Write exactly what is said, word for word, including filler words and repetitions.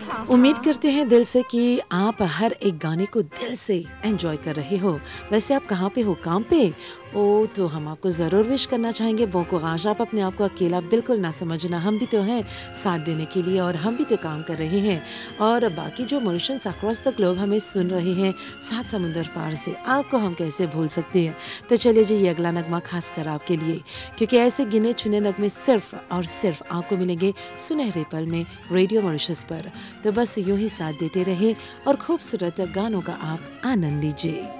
हाँ उम्मीद हाँ। करते हैं दिल से कि आप हर एक गाने को दिल से एंजॉय कर रहे हो। वैसे आप कहाँ पे हो, काम पे? ओ तो हम आपको ज़रूर विश करना चाहेंगे bon courage। आप अपने आप को अकेला बिल्कुल ना समझना, हम भी तो हैं साथ देने के लिए और हम भी तो काम कर रहे हैं। और बाकी जो मॉरिशस अक्रॉस द ग्लोब हमें सुन रहे हैं सात समुंदर पार से, आपको हम कैसे भूल सकते हैं। तो चलिए जी, ये अगला नगमा खास कर आपके लिए, क्योंकि ऐसे गिने चुने नगमे सिर्फ और सिर्फ आपको मिलेंगे सुनहरे पल में रेडियो मॉरिशस पर। तो बस यूं ही साथ देते रहे और खूबसूरत गानों का आप आनंद लीजिए।